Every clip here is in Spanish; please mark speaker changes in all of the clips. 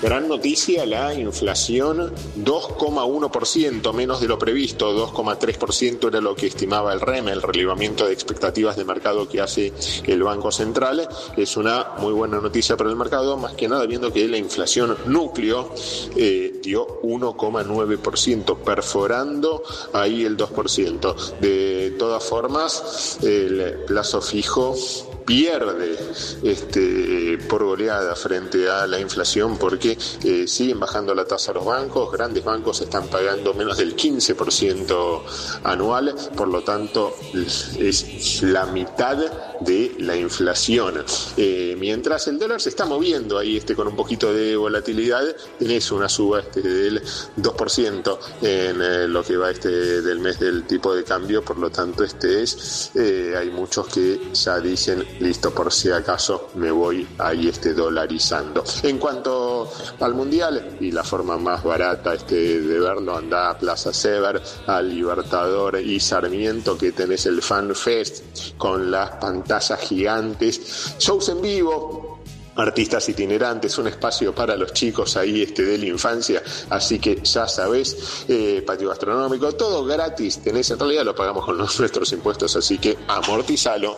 Speaker 1: Gran noticia, la inflación 2,1%, menos de lo previsto, 2,3% era lo que estimaba el REM, el relevamiento de expectativas de mercado que hace el Banco Central. Es una muy buena noticia para el mercado, más que nada viendo que la inflación núcleo dio 1,9%, perforando ahí el 2%. De todas formas, el plazo fijo pierde por goleada frente a la inflación porque siguen bajando la tasa los bancos, grandes bancos están pagando menos del 15% anual, por lo tanto es la mitad de la inflación. Mientras el dólar se está moviendo ahí con un poquito de volatilidad, tenés una suba del 2% en lo que va del mes del tipo de cambio, por lo tanto hay muchos que ya dicen listo, por si acaso me voy ahí dolarizando. En cuanto al Mundial, y la forma más barata de verlo, anda a Plaza Sever, al Libertador y Sarmiento, que tenés el Fan Fest con las pantallas gigantes, shows en vivo, artistas itinerantes, un espacio para los chicos ahí de la infancia, así que ya sabés, patio gastronómico, todo gratis, en realidad lo pagamos con nuestros impuestos, así que amortizalo.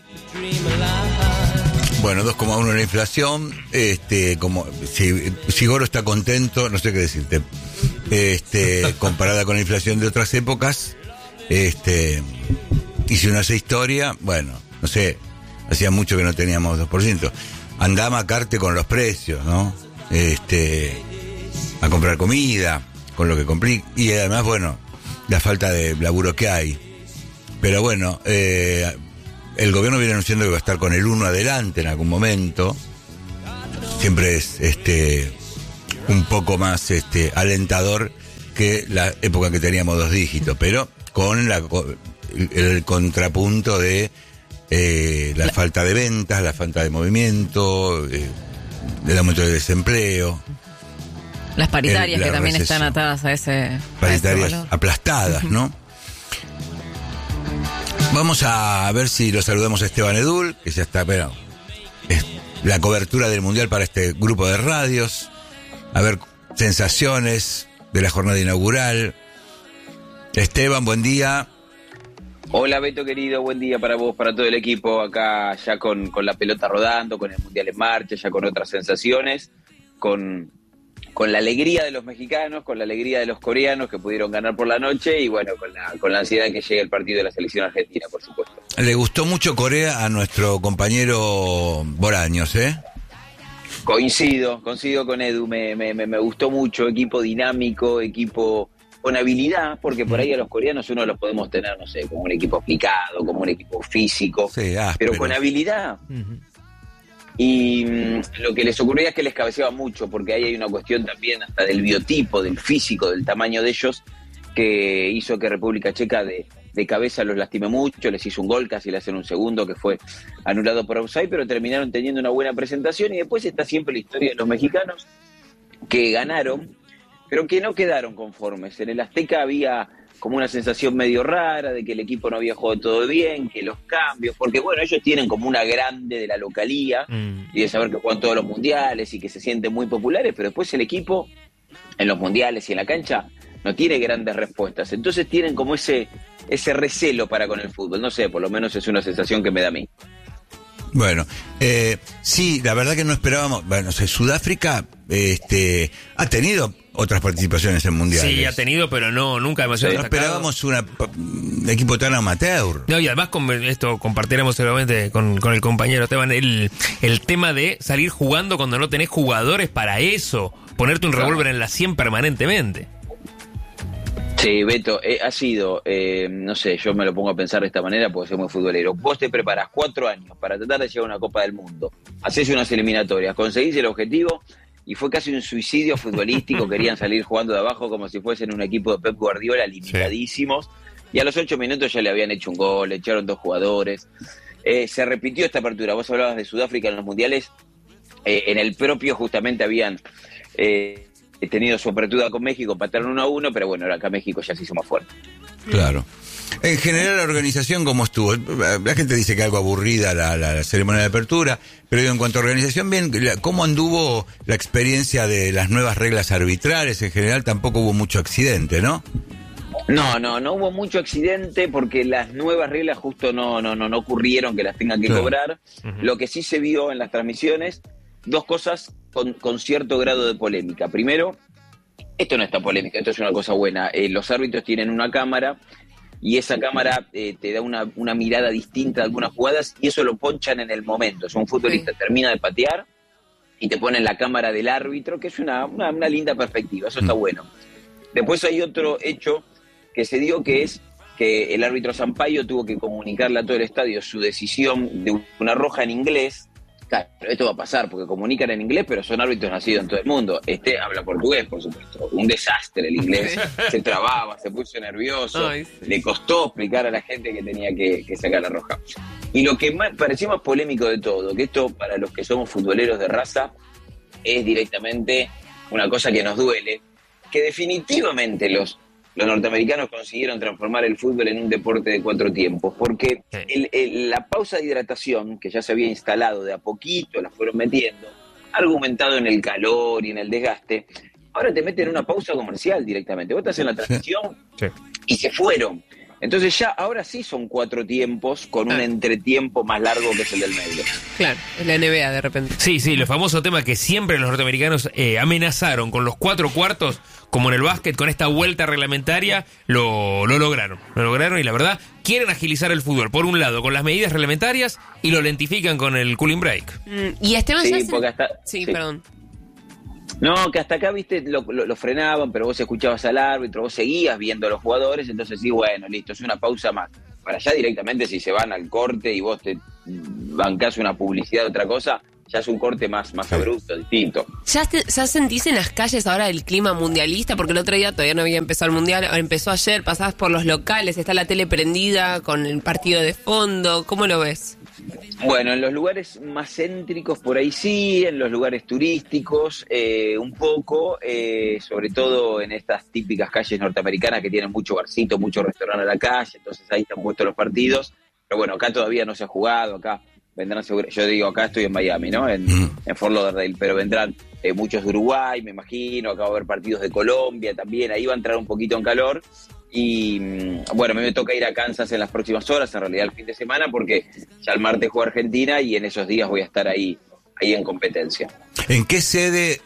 Speaker 2: Bueno, 2,1 la inflación, como si Goro está contento, no sé qué decirte, comparada con la inflación de otras épocas, hice una historia, bueno, no sé, hacía mucho que no teníamos 2%, andá a macarte con los precios, ¿no? A comprar comida, con lo que compré, y además, bueno, la falta de laburo que hay, pero bueno, el gobierno viene anunciando que va a estar con el 1 adelante en algún momento. Siempre es un poco más alentador que la época que teníamos 2 dígitos, pero con el contrapunto de la falta de ventas, la falta de movimiento, el aumento del desempleo.
Speaker 3: Las paritarias que también
Speaker 2: recesión.
Speaker 3: están atadas a ese
Speaker 2: Paritarias
Speaker 3: valor.
Speaker 2: aplastadas, ¿no? Vamos a ver si lo saludamos a Esteban Edul, que ya está, pero es la cobertura del Mundial para este grupo de radios. A ver, sensaciones de la jornada inaugural. Esteban, buen día.
Speaker 4: Hola Beto querido, buen día para vos, para todo el equipo, acá ya con la pelota rodando, con el Mundial en marcha, ya con otras sensaciones, con la alegría de los mexicanos, con la alegría de los coreanos que pudieron ganar por la noche y bueno, con la ansiedad que llegue el partido de la selección argentina, por supuesto.
Speaker 2: Le gustó mucho Corea a nuestro compañero Bolaños, ¿eh?
Speaker 4: Coincido con Edu, me gustó mucho, equipo dinámico, equipo con habilidad, porque por ahí a los coreanos uno los podemos tener, no sé, como un equipo aplicado, como un equipo físico,
Speaker 2: Sí,
Speaker 4: pero con habilidad.
Speaker 3: Uh-huh.
Speaker 4: Y lo que les ocurría es que les cabeceaba mucho, porque ahí hay una cuestión también hasta del biotipo, del físico, del tamaño de ellos, que hizo que República Checa de cabeza los lastime mucho, les hizo un gol, casi le hacen un segundo, que fue anulado por offside, pero terminaron teniendo una buena presentación, y después está siempre la historia de los mexicanos, que ganaron, pero que no quedaron conformes. En el Azteca había como una sensación medio rara de que el equipo no había jugado todo bien, que los cambios, porque bueno, ellos tienen como una grande de la localía y de saber que juegan todos los mundiales y que se sienten muy populares, pero después el equipo en los mundiales y en la cancha no tiene grandes respuestas, entonces tienen como ese recelo para con el fútbol, no sé, por lo menos es una sensación que me da a mí.
Speaker 2: Bueno, sí, la verdad que no esperábamos, bueno, Sudáfrica ha tenido otras participaciones en mundiales.
Speaker 5: Sí, ha tenido, pero nunca demasiado
Speaker 2: no
Speaker 5: destacado.
Speaker 2: esperábamos un equipo tan amateur.
Speaker 5: No, y además esto compartiremos seguramente con el compañero Esteban, el tema de salir jugando cuando no tenés jugadores para eso, ponerte un revólver en la 100 permanentemente.
Speaker 4: Sí, Beto, ha sido, no sé, yo me lo pongo a pensar de esta manera porque soy muy futbolero. Vos te preparás 4 años para tratar de llegar a una Copa del Mundo, hacés unas eliminatorias, conseguís el objetivo y fue casi un suicidio futbolístico, querían salir jugando de abajo como si fuesen un equipo de Pep Guardiola, limitadísimos, y a los 8 minutos ya le habían hecho un gol, le echaron 2 jugadores. Se repitió esta apertura, vos hablabas de Sudáfrica en los mundiales, en el propio justamente habían tenido su apertura con México, empataron 1-1, pero bueno, ahora acá México ya se hizo más fuerte.
Speaker 2: Claro. En general, la organización, ¿cómo estuvo? La gente dice que algo aburrida la ceremonia de apertura, pero digo, en cuanto a organización, bien, ¿cómo anduvo la experiencia de las nuevas reglas arbitrales? En general tampoco hubo mucho accidente, ¿no?
Speaker 4: No hubo mucho accidente porque las nuevas reglas justo no ocurrieron que las tengan que cobrar. Lo que sí se vio en las transmisiones, dos cosas con cierto grado de polémica. Primero, esto no está polémica, esto es una cosa buena. Los árbitros tienen una cámara y esa cámara te da una mirada distinta de algunas jugadas y eso lo ponchan en el momento. Un futbolista termina de patear y te ponen la cámara del árbitro, que es una linda perspectiva, eso está bueno. Después hay otro hecho que se dio, que es que el árbitro Sampaio tuvo que comunicarle a todo el estadio su decisión de una roja en inglés. Claro, esto va a pasar porque comunican en inglés, pero son árbitros nacidos en todo el mundo. Habla portugués, por supuesto. Un desastre el inglés. Se trababa, se puso nervioso. Ay, sí. Le costó explicar a la gente que tenía que sacar la roja. Y lo que pareció más polémico de todo, que esto para los que somos futboleros de raza es directamente una cosa que nos duele, que definitivamente los norteamericanos consiguieron transformar el fútbol en un deporte de 4 tiempos, porque la pausa de hidratación, que ya se había instalado de a poquito, la fueron metiendo, argumentado en el calor y en el desgaste, ahora te meten una pausa comercial directamente. Vos estás en la transmisión y se fueron. Entonces ya, ahora sí son 4 tiempos con un entretiempo más largo que es el del medio.
Speaker 6: Claro, es la NBA de repente.
Speaker 5: Sí, el famoso tema que siempre los norteamericanos amenazaron con los 4 cuartos, como en el básquet, con esta vuelta reglamentaria, lo lograron. Lo lograron y la verdad, quieren agilizar el fútbol. Por un lado, con las medidas reglamentarias y lo lentifican con el cooling break.
Speaker 6: Y Esteban ya
Speaker 4: porque hasta,
Speaker 6: perdón.
Speaker 4: No, que hasta acá, viste, lo frenaban, pero vos escuchabas al árbitro, vos seguías viendo a los jugadores, entonces sí, bueno, listo, es una pausa más. Para allá directamente, si se van al corte y vos te bancás una publicidad de otra cosa, ya es un corte más abrupto, distinto.
Speaker 6: ¿Ya sentís en las calles ahora el clima mundialista? Porque el otro día todavía no había empezado el mundial, empezó ayer, pasabas por los locales, está la tele prendida con el partido de fondo, ¿cómo lo ves?
Speaker 4: Bueno, en los lugares más céntricos por ahí sí, en los lugares turísticos un poco, sobre todo en estas típicas calles norteamericanas que tienen mucho barcito, mucho restaurante a la calle, entonces ahí están puestos los partidos, pero bueno, acá todavía no se ha jugado, acá vendrán seguro, yo digo, acá estoy en Miami, ¿no? En Fort Lauderdale, pero vendrán muchos de Uruguay, me imagino, acá va a haber partidos de Colombia también, ahí va a entrar un poquito en calor. Y bueno, a mí me toca ir a Kansas en las próximas horas, en realidad el fin de semana, porque ya el martes juega Argentina y en esos días voy a estar ahí en competencia.
Speaker 2: ¿En qué sede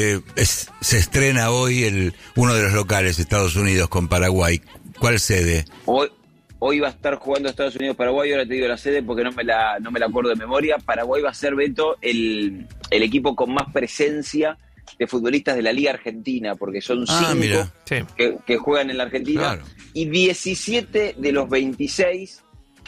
Speaker 2: se estrena hoy uno de los locales, Estados Unidos con Paraguay? ¿Cuál sede?
Speaker 4: Hoy va a estar jugando Estados Unidos-Paraguay, ahora te digo la sede porque no me la acuerdo de memoria. Paraguay va a ser, Beto, el equipo con más presencia de futbolistas de la Liga Argentina, porque son 5 que juegan en la Argentina, claro, y 17 de los 26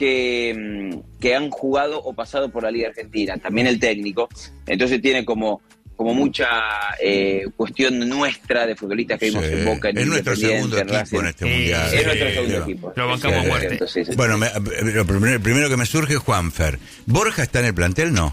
Speaker 4: que han jugado o pasado por la Liga Argentina, también el técnico. Entonces tiene como mucha cuestión nuestra de futbolistas que vimos en Boca, en
Speaker 2: es nuestro segundo equipo en este mundial.
Speaker 4: Es nuestro segundo equipo.
Speaker 5: Lo bancamos a muerte.
Speaker 4: Entonces,
Speaker 2: bueno, lo primero que me surge es Juanfer. ¿Borja está en el plantel? No,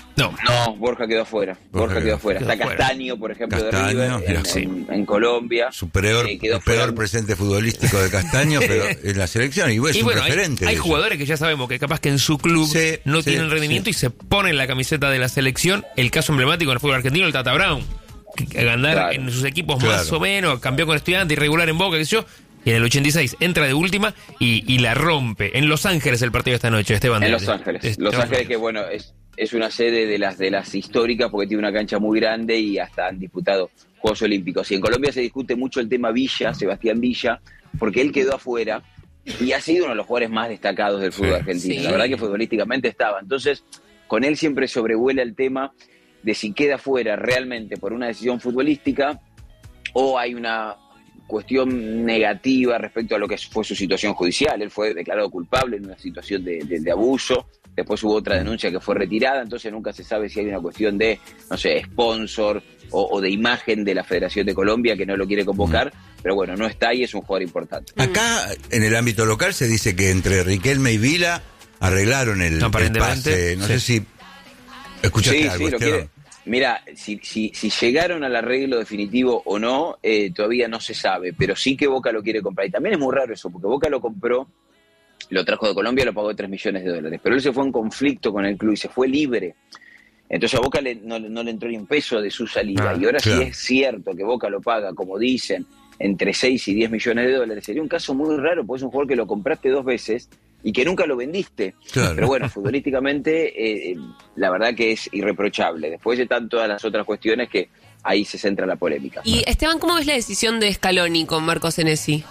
Speaker 4: Borja quedó afuera. Está Castaño, por ejemplo, de River, en Colombia.
Speaker 2: Su peor presente futbolístico de Castaño, pero en la selección, y es un referente.
Speaker 5: Hay jugadores que ya sabemos que capaz que en su club no tienen rendimiento y se ponen la camiseta de la selección. El caso emblemático en el fútbol argentino, el Tata Brown, que ganar en sus equipos más o menos, campeón con Estudiantes, irregular en Boca, qué sé yo. Y en el 86 entra de última y la rompe. En Los Ángeles el partido esta noche, Esteban.
Speaker 4: En Los Ángeles. Los Ángeles que, bueno, es una sede de las históricas porque tiene una cancha muy grande y hasta han disputado Juegos Olímpicos. Y en Colombia se discute mucho el tema Villa, Sebastián Villa, porque él quedó afuera y ha sido uno de los jugadores más destacados del fútbol argentino. Sí. La verdad que futbolísticamente estaba. Entonces, con él siempre sobrevuela el tema de si queda afuera realmente por una decisión futbolística o hay una cuestión negativa respecto a lo que fue su situación judicial. Él fue declarado culpable en una situación de abuso. Después hubo otra denuncia que fue retirada, entonces nunca se sabe si hay una cuestión de, no sé, sponsor o de imagen de la Federación de Colombia que no lo quiere convocar, pero bueno, no está y es un jugador importante.
Speaker 2: Acá, en el ámbito local, se dice que entre Riquelme y Vila arreglaron el pase. No sé si escuchaste algo, Esteban.
Speaker 4: Mira, si llegaron al arreglo definitivo o no, todavía no se sabe, pero sí que Boca lo quiere comprar. Y también es muy raro eso, porque Boca lo compró lo trajo de Colombia, lo pagó $3 millones, pero él se fue en conflicto con el club y se fue libre. Entonces a Boca no le entró ni un peso de su salida, y ahora sí es cierto que Boca lo paga, como dicen, entre 6 y $10 millones, sería un caso muy raro, porque es un jugador que lo compraste 2 veces y que nunca lo vendiste. Claro. Pero bueno, futbolísticamente la verdad que es irreprochable. Después están todas las otras cuestiones que ahí se centra la polémica.
Speaker 6: Y Esteban, ¿cómo ves la decisión de Scaloni con Marco Senesi?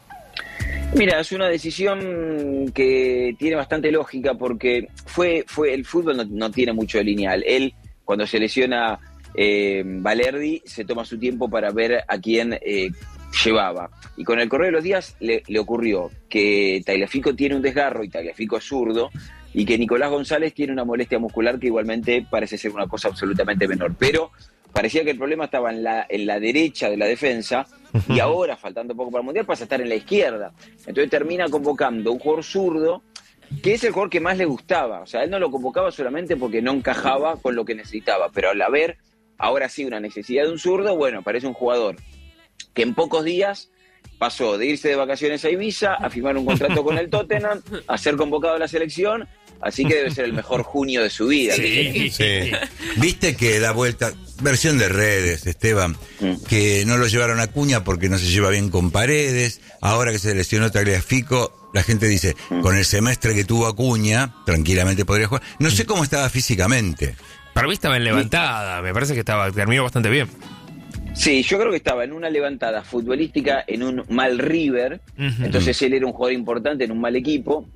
Speaker 4: Mira, es una decisión que tiene bastante lógica porque fue el fútbol no tiene mucho de lineal. Él, cuando se lesiona Valerdi, se toma su tiempo para ver a quién llevaba. Y con el correr de los días le ocurrió que Tagliafico tiene un desgarro y Tagliafico es zurdo, y que Nicolás González tiene una molestia muscular que igualmente parece ser una cosa absolutamente menor. Pero parecía que el problema estaba en la derecha de la defensa, y ahora, faltando poco para el Mundial, pasa a estar en la izquierda. Entonces termina convocando un jugador zurdo, que es el jugador que más le gustaba. O sea, él no lo convocaba solamente porque no encajaba con lo que necesitaba, pero al haber ahora sí una necesidad de un zurdo, bueno, parece un jugador que en pocos días pasó de irse de vacaciones a Ibiza, a firmar un contrato con el Tottenham, a ser convocado a la selección. Así que debe ser el mejor junio de su vida.
Speaker 2: Sí. Viste que da vuelta, versión de redes, Esteban, que no lo llevaron a Acuña porque no se lleva bien con Paredes. Ahora que se lesionó Tagliafico, la gente dice, con el semestre que tuvo Acuña, tranquilamente podría jugar. No sé cómo estaba físicamente.
Speaker 5: Para mí estaba en levantada, me parece que terminó bastante bien.
Speaker 4: Sí, yo creo que estaba en una levantada futbolística, en un mal River. Entonces él era un jugador importante en un mal equipo.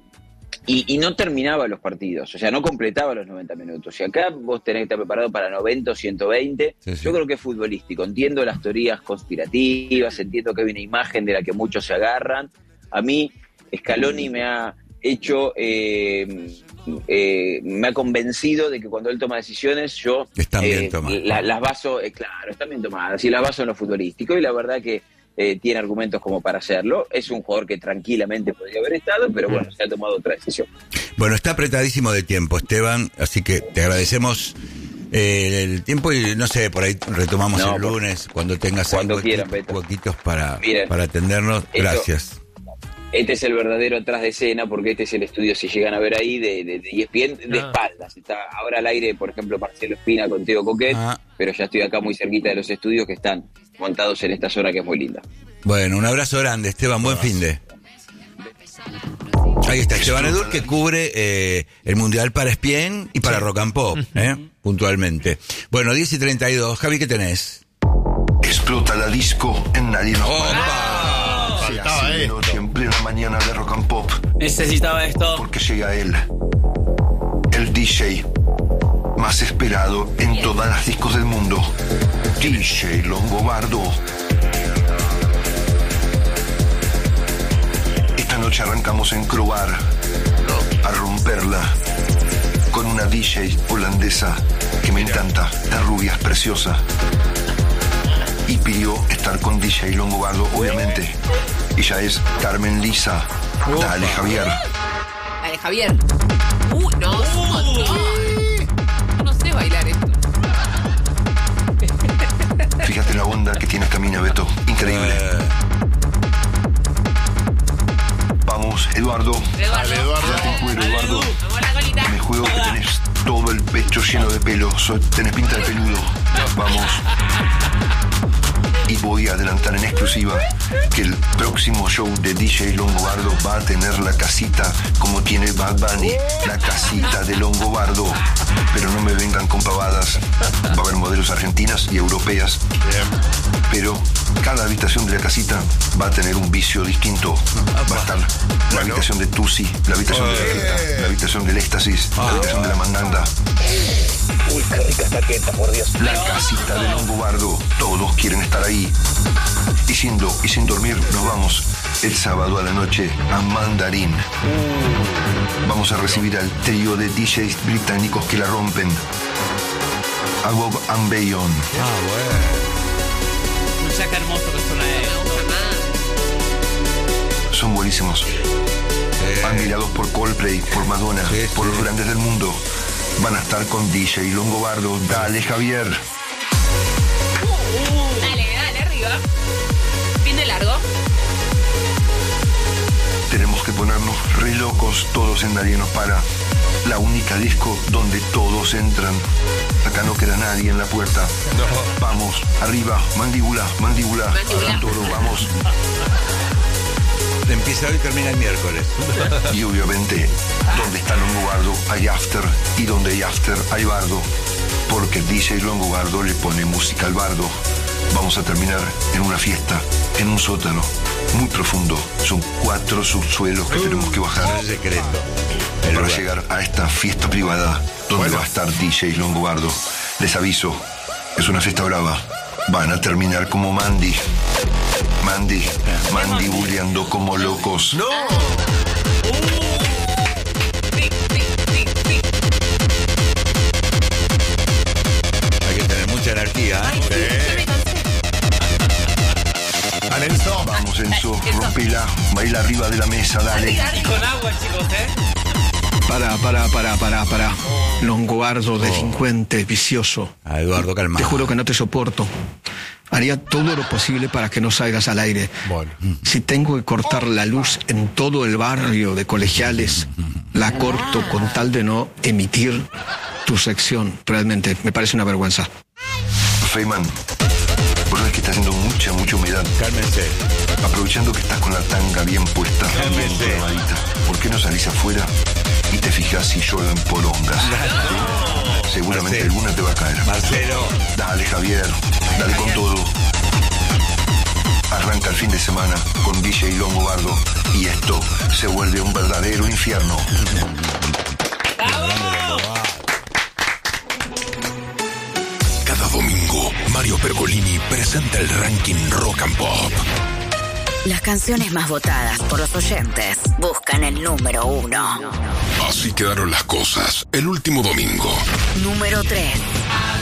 Speaker 4: Y no terminaba los partidos, o sea, no completaba los 90 minutos. Y acá vos tenés que estar preparado para 90 o 120. Sí. Yo creo que es futbolístico. Entiendo las teorías conspirativas, entiendo que hay una imagen de la que muchos se agarran. A mí, Scaloni me ha hecho, me ha convencido de que cuando él toma decisiones, yo
Speaker 2: están bien tomadas.
Speaker 4: Las baso, claro, están bien tomadas, y las baso en lo futbolístico. Y la verdad que tiene argumentos como para hacerlo. Es un jugador que tranquilamente podría haber estado, pero bueno, se ha tomado otra decisión.
Speaker 2: Bueno, está apretadísimo de tiempo, Esteban, así que te agradecemos el tiempo y no sé, por ahí retomamos el lunes cuando tengas huequitos para atendernos. Gracias.
Speaker 4: Este es el verdadero atrás de escena, porque este es el estudio, si llegan a ver ahí, de ESPN, de espaldas. Está ahora al aire, por ejemplo, Marcelo Espina con Teo Coquet, pero ya estoy acá muy cerquita de los estudios que están montados en esta zona que es muy linda.
Speaker 2: Bueno, un abrazo grande, Esteban, buen finde. Ahí está Esteban Edur, que cubre el Mundial para ESPN y para Rock and Pop, puntualmente. Bueno, 10:32, Javi, ¿qué tenés?
Speaker 7: Explota la disco en Nadie Nos Para. Se hace de noche en plena mañana de Rock and Pop.
Speaker 8: Necesitaba esto.
Speaker 7: Porque llega él, el DJ más esperado en todas las discos del mundo, DJ Longobardo. Esta noche arrancamos en Crobar a romperla con una DJ holandesa que me encanta, la rubia es preciosa, y pidió estar con DJ Longobardo, obviamente. Ella es Carmen Lisa. Dale, Javier.
Speaker 6: Dale, Javier. No, es un montón. No sé bailar esto.
Speaker 7: Fíjate la onda que tiene esta mina, Beto. Increíble. Vamos, Eduardo.
Speaker 8: Dale, Eduardo.
Speaker 7: Ya te cuero, Eduardo. Me juego que tenés todo el pecho lleno de pelo. Tenés pinta de peludo. Vamos. Y voy a adelantar en exclusiva que el próximo show de DJ Longobardo va a tener la casita como tiene Bad Bunny, la casita de Longobardo. Pero no me vengan con pavadas. Va a haber modelos argentinas y europeas. Pero cada habitación de la casita va a tener un vicio distinto. Va a estar la habitación de Tusi, la habitación de la Queta, la habitación del éxtasis, la habitación de la mandanda.
Speaker 8: Uy, qué rica esta Queta, por Dios.
Speaker 7: La casita de Longobardo. Todos quieren estar ahí. Y sin dormir nos vamos el sábado a la noche a Mandarín. Vamos a recibir al trío de DJs británicos que la rompen. Above and Beyond.
Speaker 8: Escucha qué hermoso que suena esto.
Speaker 7: Son buenísimos. Admirados por Coldplay, por Madonna, por los grandes del mundo. Van a estar con DJ Longobardo. Dale, Javier.
Speaker 6: Dale, arriba. Fin de largo.
Speaker 7: Tenemos que ponernos re locos, todos en Nadie Nos Para. La única disco donde todos entran. Acá no queda nadie en la puerta. No. Vamos, arriba, mandíbula, mandíbula. Todos vamos.
Speaker 2: Empieza hoy y termina el miércoles.
Speaker 7: Y obviamente, donde está Longobardo hay after, y donde hay after hay bardo, porque DJ Longobardo le pone música al bardo. Vamos a terminar en una fiesta, en un sótano muy profundo. Son 4 subsuelos que tenemos que bajar.
Speaker 2: Es secreto.
Speaker 7: Para llegar a esta fiesta privada donde va a estar DJ Longobardo. Les aviso, es una fiesta brava. Van a terminar como Mandy, buleando como locos.
Speaker 8: ¡No!
Speaker 2: Hay que tener mucha energía.
Speaker 7: Vamos, Enzo, rompela, baila arriba de la mesa, dale.
Speaker 8: Y con agua, chicos,
Speaker 9: Para. Longobardo, delincuente, vicioso.
Speaker 2: Eduardo, calma.
Speaker 9: Te juro que no te soporto. Haría todo lo posible para que no salgas al aire.
Speaker 10: Bueno.
Speaker 9: Si tengo que cortar la luz en todo el barrio de Colegiales, la corto con tal de no emitir tu sección. Realmente, me parece una vergüenza.
Speaker 7: Feynman, por es que está haciendo mucha humedad.
Speaker 2: Cálmense.
Speaker 7: Aprovechando que estás con la tanga bien puesta, bien clavadita, ¿por qué no salís afuera y te fijas si llueven porongas? ¿Sí? Seguramente alguna te va a caer.
Speaker 2: Marcelo.
Speaker 7: Dale, Javier, dale con todo. Arranca el fin de semana con DJ Longobardo y esto se vuelve un verdadero infierno.
Speaker 11: Cada domingo, Mario Pergolini presenta el ranking Rock and Pop.
Speaker 12: Las canciones más votadas por los oyentes buscan el número 1.
Speaker 11: Así quedaron las cosas el último domingo.
Speaker 12: Número 3.